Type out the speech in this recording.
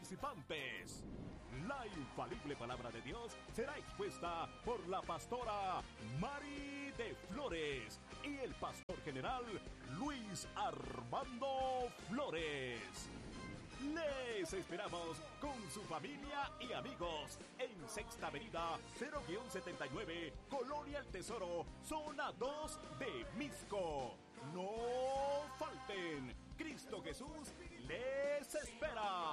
participantes. La infalible palabra de Dios será expuesta por la pastora Mari de Flores y el pastor general Luis Armando Flores. Les esperamos con su familia y amigos en Sexta Avenida 0-79, Colonia El Tesoro, zona 2 de Misco. No falten, Cristo Jesús les espera.